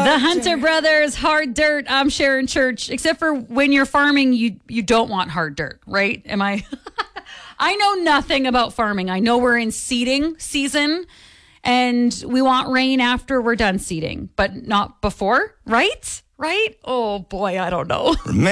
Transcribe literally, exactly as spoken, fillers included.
The Hunter Brothers, Hard Dirt. I'm Sharon Church. Except for when you're farming, you you don't want hard dirt, right? Am I? I know nothing about farming. I know we're in seeding season, and we want rain after we're done seeding, but not before, right? Right? Oh boy, I don't know.